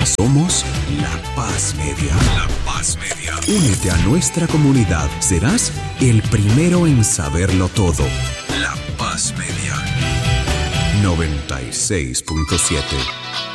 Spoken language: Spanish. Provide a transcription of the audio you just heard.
Somos La Paz Media. La Paz Media. Únete a nuestra comunidad. Serás el primero en saberlo todo. La Paz Media. 96.7.